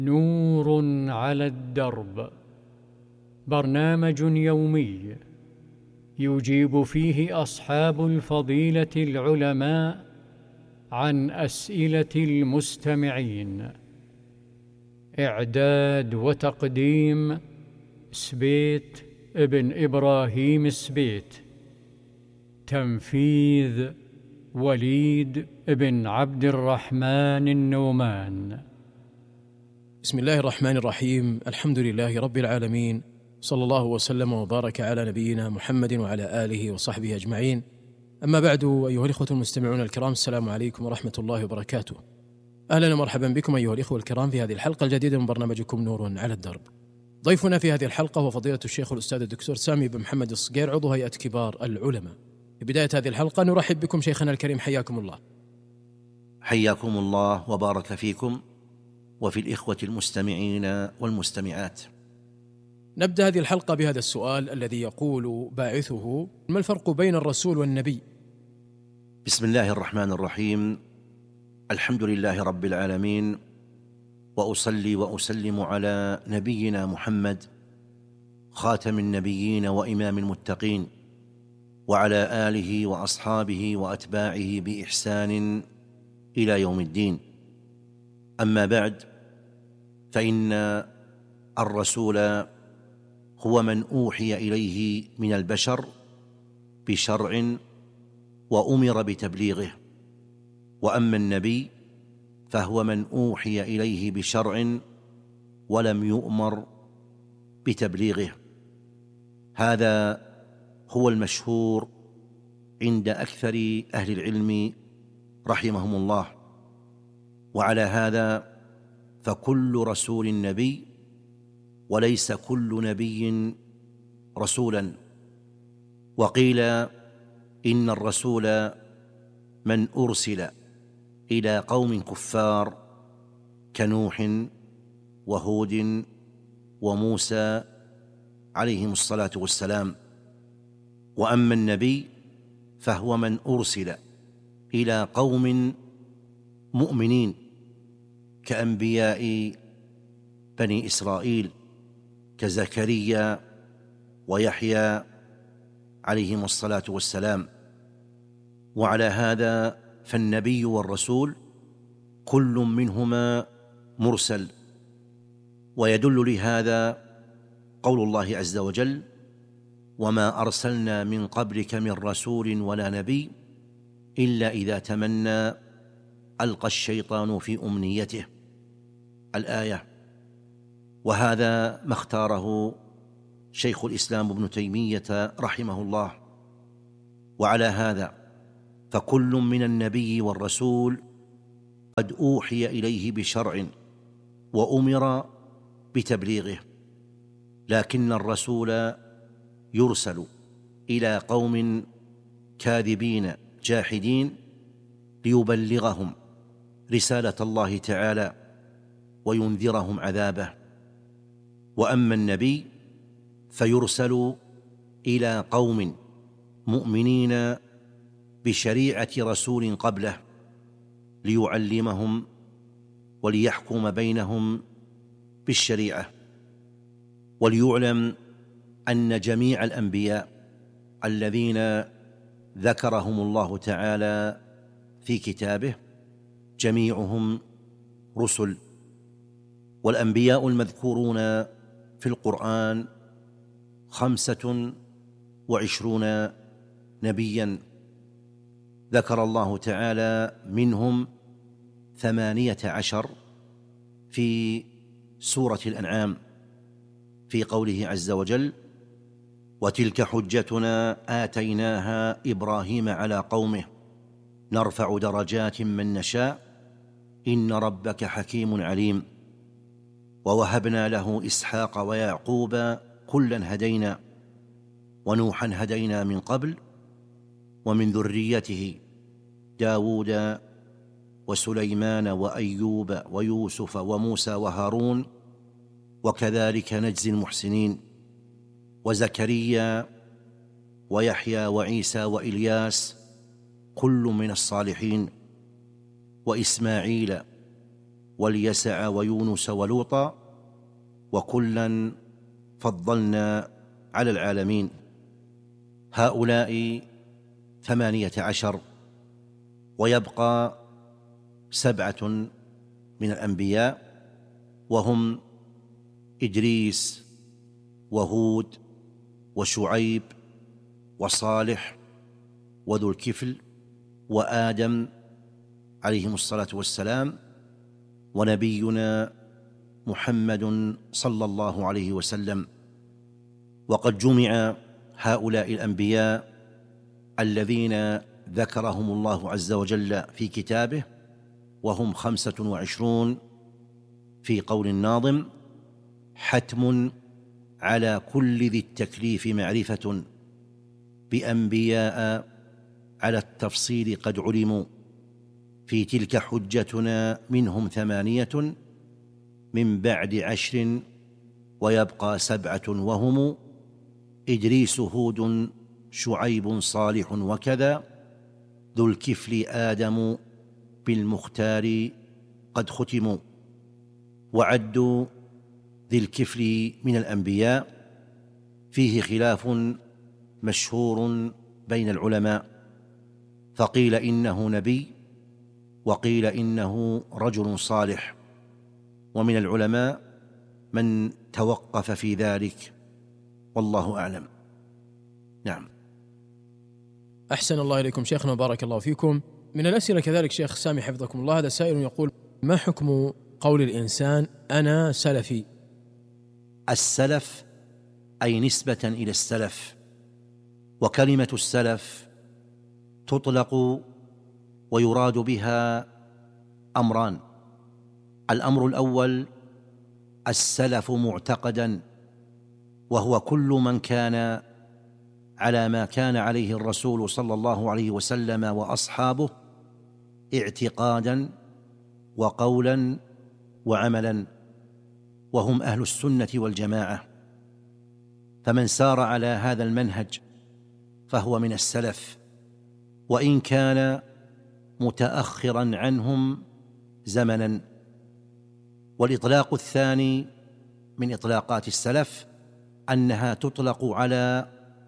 نور على الدرب، برنامج يومي يجيب فيه أصحاب الفضيلة العلماء عن أسئلة المستمعين. إعداد وتقديم سبيت ابن إبراهيم سبيت. تنفيذ وليد بن عبد الرحمن النومان. بسم الله الرحمن الرحيم. الحمد لله رب العالمين، صلى الله وسلم وبارك على نبينا محمد وعلى آله وصحبه أجمعين. أما بعد، أيها الإخوة المستمعون الكرام، السلام عليكم ورحمة الله وبركاته. أهلا ومرحبا بكم أيها الإخوة الكرام في هذه الحلقة الجديدة من برنامجكم نور على الدرب. ضيفنا في هذه الحلقة هو فضيلة الشيخ الأستاذ الدكتور سامي بن محمد الصقير، عضو هيئة كبار العلماء. في بداية هذه الحلقة نرحب بكم شيخنا الكريم، حياكم الله. حياكم الله وبارك فيكم وفي الإخوة المستمعين والمستمعات. نبدأ هذه الحلقة بهذا السؤال الذي يقول باعثه: ما الفرق بين الرسول والنبي؟ بسم الله الرحمن الرحيم. الحمد لله رب العالمين، وأصلي وأسلم على نبينا محمد خاتم النبيين وإمام المتقين، وعلى آله وأصحابه وأتباعه بإحسان إلى يوم الدين. أما بعد، فإن الرسول هو من أوحي إليه من البشر بشرع وأمر بتبليغه، وأما النبي فهو من أوحي إليه بشرع ولم يؤمر بتبليغه. هذا هو المشهور عند أكثر أهل العلم رحمهم الله. وعلى هذا فكل رسول نبي، وليس كل نبي رسولا. وقيل إن الرسول من أرسل إلى قوم كفار كنوح وهود وموسى عليهم الصلاة والسلام. وأما النبي فهو من أرسل إلى قوم مؤمنين كأنبياء بني إسرائيل كزكريا ويحيى عليهم الصلاة والسلام. وعلى هذا فالنبي والرسول كل منهما مرسل. ويدل لهذا قول الله عز وجل: وما أرسلنا من قبلك من رسول ولا نبي إلا إذا تمنى ألقى الشيطان في أمنيته، الآية. وهذا ما اختاره شيخ الإسلام ابن تيمية رحمه الله. وعلى هذا فكل من النبي والرسول قد أوحي إليه بشرع وأمر بتبليغه، لكن الرسول يرسل إلى قوم كاذبين جاحدين ليبلغهم رسالة الله تعالى وينذرهم عذابه. وأما النبي فيرسل إلى قوم مؤمنين بشريعة رسول قبله ليعلمهم وليحكم بينهم بالشريعة. وليعلم أن جميع الأنبياء الذين ذكرهم الله تعالى في كتابه جميعهم رسل. والأنبياء المذكورون في القرآن 25 نبيا، ذكر الله تعالى منهم 18 في سورة الأنعام في قوله عز وجل: وتلك حجتنا آتيناها إبراهيم على قومه نرفع درجات من نشاء إن ربك حكيم عليم. ووهبنا له إسحاق ويعقوب كلا هدينا ونوحا هدينا من قبل ومن ذريته داود وسليمان وأيوب ويوسف وموسى وهارون وكذلك نجزي المحسنين. وزكريا ويحيى وعيسى وإلياس كل من الصالحين، وإسماعيل واليسع ويونس ولوطا وكلا فضلنا على العالمين. هؤلاء 18، ويبقى 7 من الأنبياء، وهم إدريس وهود وشعيب وصالح وذو الكفل وآدم عليهم الصلاة والسلام، ونبينا محمد صلى الله عليه وسلم. وقد جمع هؤلاء الأنبياء الذين ذكرهم الله عز وجل في كتابه، وهم 25 في قول الناظم: حتم على كل ذي التكليف معرفة بأنبياء على التفصيل قد علموا، في تلك حجتنا منهم 8 من بعد 10 ويبقى 7 وهم إدريس هود شعيب صالح وكذا ذو الكفل آدم بالمختار قد ختموا. وعد ذي الكفل من الأنبياء فيه خلاف مشهور بين العلماء، فقيل إنه نبي وقيل إنه رجل صالح، ومن العلماء من توقف في ذلك، والله أعلم. نعم. أحسن الله إليكم شيخنا وبارك الله فيكم. من الأسئلة كذلك شيخ سامي حفظكم الله، هذا سائل يقول: ما حكم قول الإنسان أنا سلفي؟ السلف أي نسبة إلى السلف، وكلمة السلف تطلق ويراد بها أمران: الأمر الأول السلف معتقدا، وهو كل من كان على ما كان عليه الرسول صلى الله عليه وسلم وأصحابه اعتقادا وقولا وعملا، وهم أهل السنة والجماعة. فمن سار على هذا المنهج فهو من السلف، وإن كان متأخرا عنهم زمنا. والإطلاق الثاني من إطلاقات السلف أنها تطلق على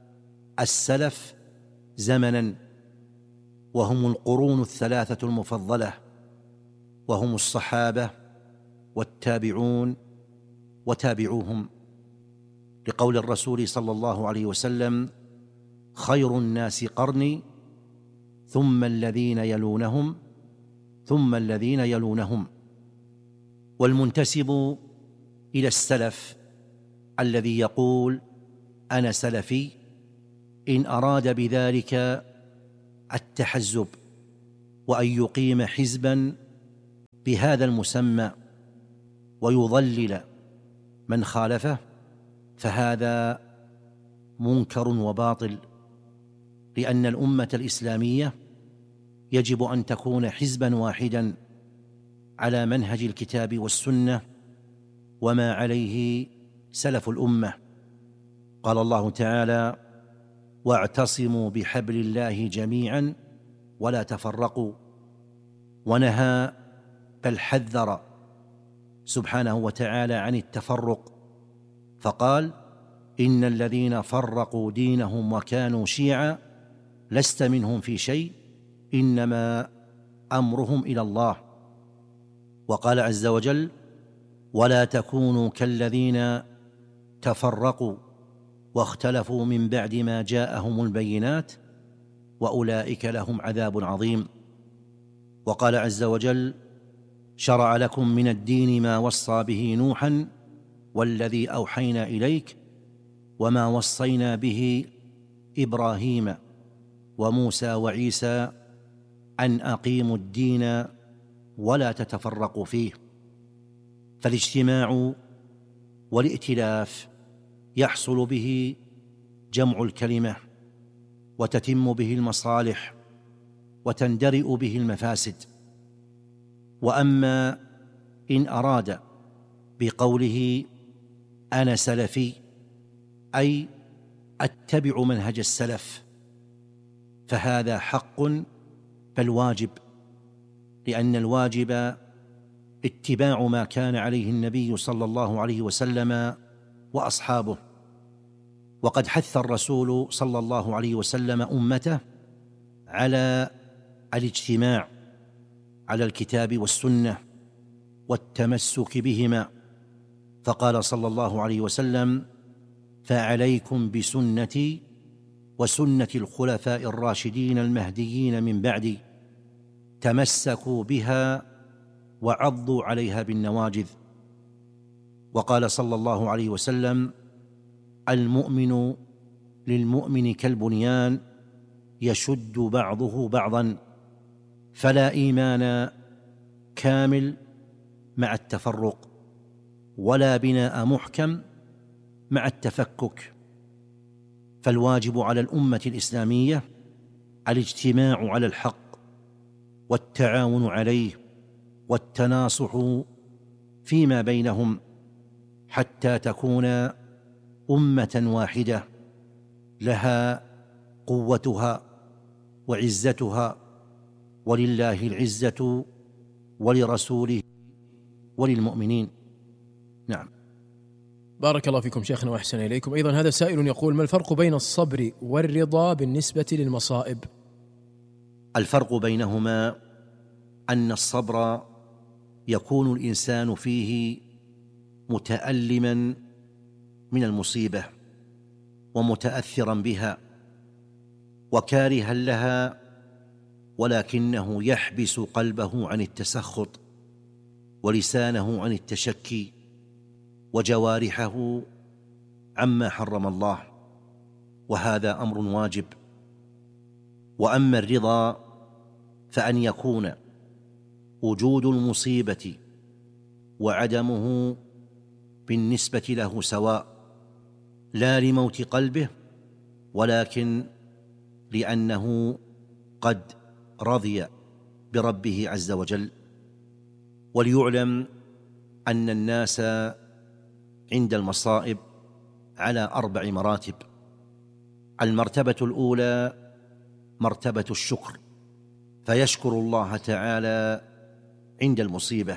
السلف زمنا، وهم القرون 3 المفضلة، وهم الصحابة والتابعون وتابعوهم، لقول الرسول صلى الله عليه وسلم: خير الناس قرني ثم الذين يلونهم ثم الذين يلونهم. والمنتسب إلى السلف الذي يقول أنا سلفي إن أراد بذلك التحزب وأن يقيم حزبا بهذا المسمى ويضلل من خالفه، فهذا منكر وباطل، لأن الأمة الإسلامية يجب أن تكون حزبا واحدا على منهج الكتاب والسنة وما عليه سلف الأمة. قال الله تعالى: واعتصموا بحبل الله جميعا ولا تفرقوا، ونهى بل حذر سبحانه وتعالى عن التفرق، فقال: إن الذين فرقوا دينهم وكانوا شيعا لست منهم في شيء إنما أمرهم إلى الله. وقال عز وجل: ولا تكونوا كالذين تفرقوا واختلفوا من بعد ما جاءهم البينات وأولئك لهم عذاب عظيم. وقال عز وجل: شرع لكم من الدين ما وصى به نوحا والذي أوحينا إليك وما وصينا به إبراهيم وموسى وعيسى أن أقيموا الدين ولا تتفرقوا فيه. فالاجتماع والائتلاف يحصل به جمع الكلمة وتتم به المصالح وتندرئ به المفاسد. وأما إن أراد بقوله أنا سلفي أي أتبع منهج السلف، فهذا حق بل واجب، لأن الواجب اتباع ما كان عليه النبي صلى الله عليه وسلم وأصحابه. وقد حث الرسول صلى الله عليه وسلم أمته على الاجتماع على الكتاب والسنة والتمسك بهما، فقال صلى الله عليه وسلم: فعليكم بسنتي وسنة الخلفاء الراشدين المهديين من بعدي، تمسكوا بها وعضوا عليها بالنواجذ. وقال صلى الله عليه وسلم: المؤمن للمؤمن كالبنيان يشد بعضه بعضا، فلا إيمان كامل مع التفرق، ولا بناء محكم مع التفكك. فالواجب على الأمة الإسلامية الاجتماع على الحق والتعاون عليه والتناصح فيما بينهم، حتى تكون أمة واحدة لها قوتها وعزتها، ولله العزة ولرسوله وللمؤمنين. نعم. بارك الله فيكم شيخنا وأحسن إليكم. أيضا هذا سائل يقول: ما الفرق بين الصبر والرضا بالنسبة للمصائب؟ الفرق بينهما أن الصبر يكون الإنسان فيه متألما من المصيبة ومتأثرا بها وكارها لها، ولكنه يحبس قلبه عن التسخط ولسانه عن التشكي وجوارحه عما حرم الله، وهذا أمر واجب. وأما الرضا فأن يكون وجود المصيبة وعدمه بالنسبة له سواء، لا لموت قلبه، ولكن لأنه قد رضي بربه عز وجل. وليعلم أن الناس عند المصائب على 4 مراتب. المرتبة الأولى مرتبة الشكر، فيشكر الله تعالى عند المصيبة،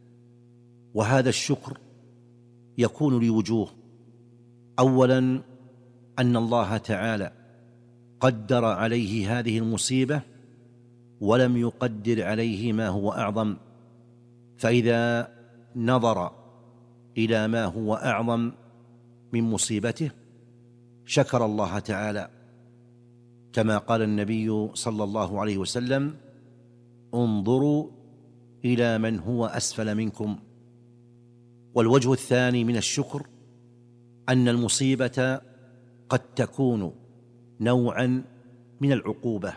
وهذا الشكر يكون لوجوه: أولا أن الله تعالى قدر عليه هذه المصيبة ولم يقدر عليه ما هو أعظم، فإذا نظر إلى ما هو أعظم من مصيبته شكر الله تعالى، كما قال النبي صلى الله عليه وسلم: انظروا إلى من هو أسفل منكم. والوجه الثاني من الشكر أن المصيبة قد تكون نوعا من العقوبة،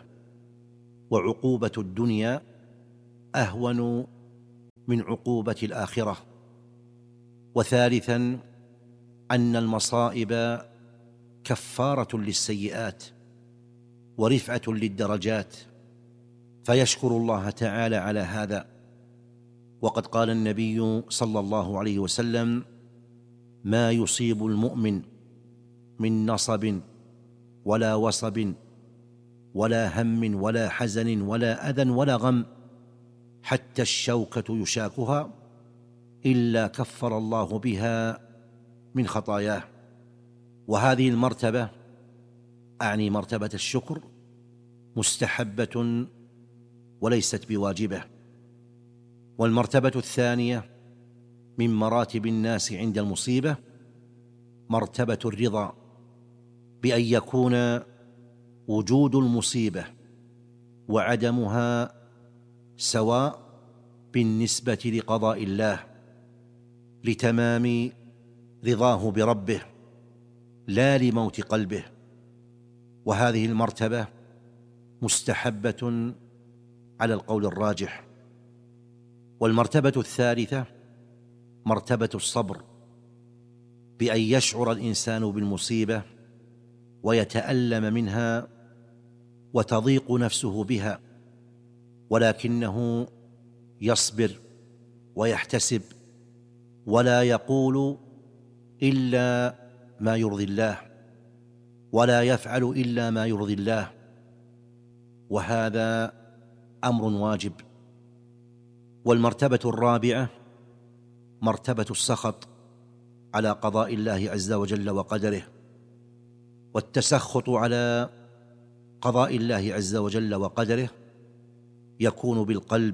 وعقوبة الدنيا أهون من عقوبة الآخرة. وثالثا أن المصائب كفارة للسيئات ورفعة للدرجات، فيشكر الله تعالى على هذا. وقد قال النبي صلى الله عليه وسلم: ما يصيب المؤمن من نصب ولا وصب ولا هم ولا حزن ولا أذى ولا غم حتى الشوكة يشاكها إلا كفر الله بها من خطاياه. وهذه المرتبة، أعني مرتبة الشكر، مستحبة وليست بواجبة. والمرتبة الثانية من مراتب الناس عند المصيبة مرتبة الرضا، بأن يكون وجود المصيبة وعدمها سواء بالنسبة لقضاء الله، لتمام رضاه بربه لا لموت قلبه، وهذه المرتبة مستحبة على القول الراجح. والمرتبة الثالثة مرتبة الصبر، بأن يشعر الإنسان بالمصيبة ويتألم منها وتضيق نفسه بها، ولكنه يصبر ويحتسب ولا يقول إلا ما يرضي الله ولا يفعل إلا ما يرضي الله، وهذا أمر واجب. والمرتبة الرابعة مرتبة السخط على قضاء الله عز وجل وقدره، والتسخط على قضاء الله عز وجل وقدره يكون بالقلب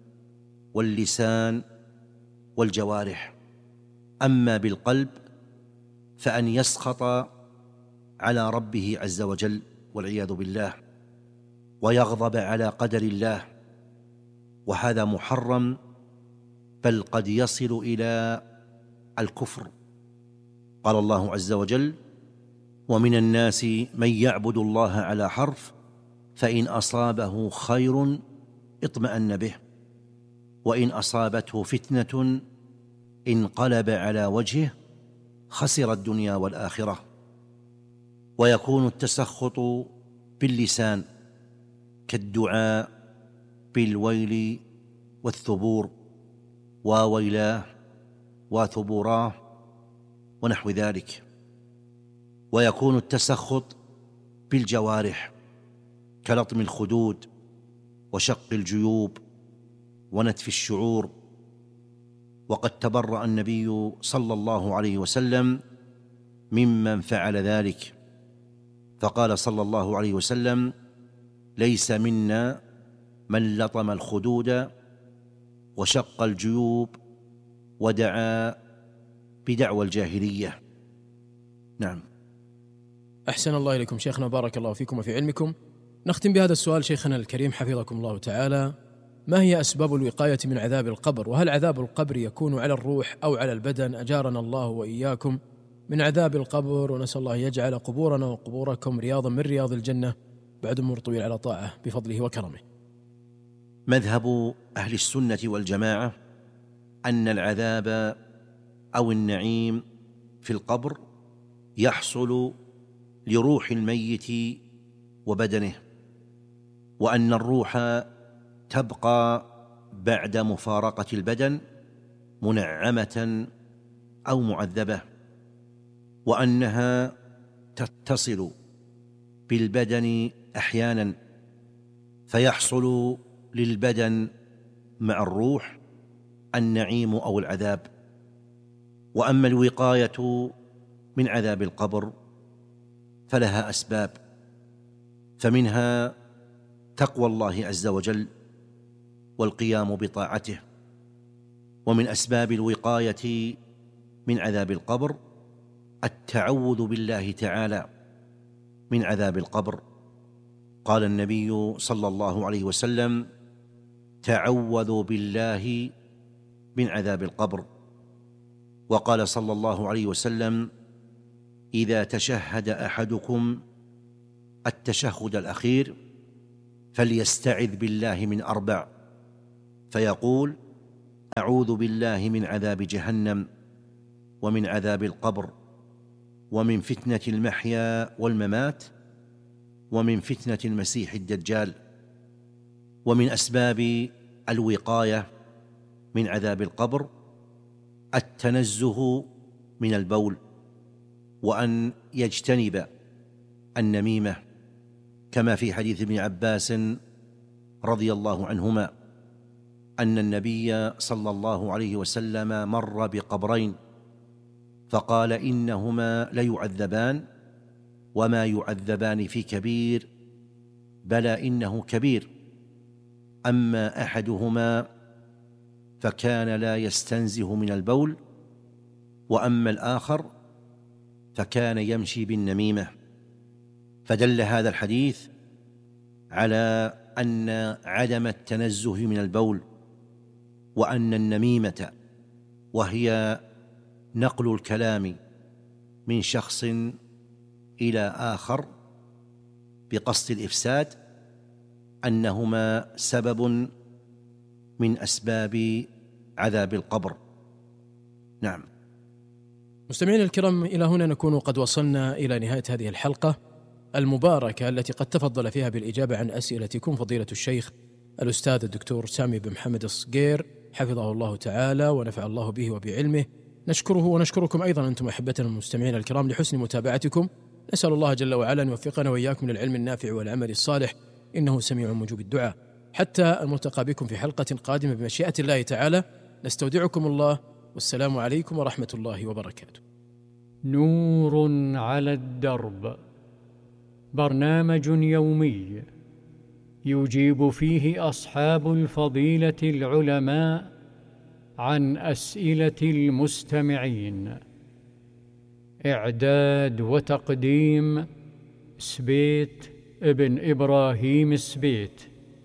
واللسان والجوارح. أما بالقلب فأن يسخط على ربه عز وجل والعياذ بالله، ويغضب على قدر الله، وهذا محرم، بل قد يصل إلى الكفر. قال الله عز وجل: ومن الناس من يعبد الله على حرف فإن أصابه خير اطمأن به وإن أصابته فتنة انقلب على وجهه خسر الدنيا والآخرة. ويكون التسخط باللسان كالدعاء بالويل والثبور، وويلاه وثبوراه ونحو ذلك. ويكون التسخط بالجوارح كلطم الخدود وشق الجيوب ونتف الشعور. وقد تبرأ النبي صلى الله عليه وسلم ممن فعل ذلك، فقال صلى الله عليه وسلم: ليس منا من لطم الخدود وشق الجيوب ودعا بدعوى الجاهلية. نعم. أحسن الله إليكم شيخنا، بارك الله فيكم وفي علمكم. نختم بهذا السؤال شيخنا الكريم حفظكم الله تعالى: ما هي أسباب الوقاية من عذاب القبر؟ وهل عذاب القبر يكون على الروح أو على البدن؟ أجارنا الله وإياكم من عذاب القبر، ونسأل الله يجعل قبورنا وقبوركم رياضا من رياض الجنة بعد عمر طويل على طاعة بفضله وكرمه. مذهب أهل السنة والجماعة أن العذاب أو النعيم في القبر يحصل لروح الميت وبدنه، وأن الروح تبقى بعد مفارقة البدن منعمة أو معذبة، وأنها تتصل بالبدن أحيانا فيحصل للبدن مع الروح النعيم أو العذاب. وأما الوقاية من عذاب القبر فلها أسباب، فمنها تقوى الله عز وجل والقيام بطاعته. ومن أسباب الوقاية من عذاب القبر التعوذ بالله تعالى من عذاب القبر. قال النبي صلى الله عليه وسلم: تعوذوا بالله من عذاب القبر. وقال صلى الله عليه وسلم: إذا تشهد أحدكم التشهد الأخير فليستعذ بالله من 4، فيقول: أعوذ بالله من عذاب جهنم ومن عذاب القبر ومن فتنة المحيا والممات ومن فتنة المسيح الدجال. ومن أسباب الوقاية من عذاب القبر التنزه من البول، وأن يجتنب النميمة، كما في حديث ابن عباس رضي الله عنهما أن النبي صلى الله عليه وسلم مر بقبرين فقال: إنهما ليعذبان وما يعذبان في كبير، بلى إنه كبير، أما أحدهما فكان لا يستنزه من البول، وأما الآخر فكان يمشي بالنميمة. فدل هذا الحديث على أن عدم التنزه من البول وأن النميمة، وهي نقل الكلام من شخص إلى آخر بقصد الإفساد، أنهما سبب من أسباب عذاب القبر. نعم. مستمعينا الكرام، إلى هنا نكون قد وصلنا إلى نهاية هذه الحلقة المباركة التي قد تفضل فيها بالإجابة عن أسئلتكم فضيلة الشيخ الأستاذ الدكتور سامي بن محمد الصقير حفظه الله تعالى ونفع الله به وبعلمه. نشكره ونشكركم أيضا أنتم أحبتنا المستمعين الكرام لحسن متابعتكم. نسأل الله جل وعلا أن يوفقنا وإياكم للعلم النافع والعمل الصالح، إنه سميع مجيب الدعاء. حتى الملتقى بكم في حلقة قادمة بمشيئة الله تعالى، نستودعكم الله والسلام عليكم ورحمة الله وبركاته. نور على الدرب، برنامج يومي يجيب فيه أصحاب الفضيلة العلماء عن أسئلة المستمعين. إعداد وتقديم سبيت ابن إبراهيم سبيت.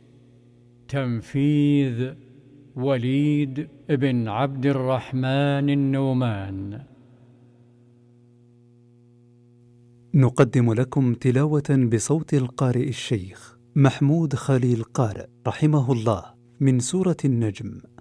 تنفيذ وليد ابن عبد الرحمن النومان. نقدم لكم تلاوة بصوت القارئ الشيخ محمود خليل قارئ رحمه الله من سورة النجم.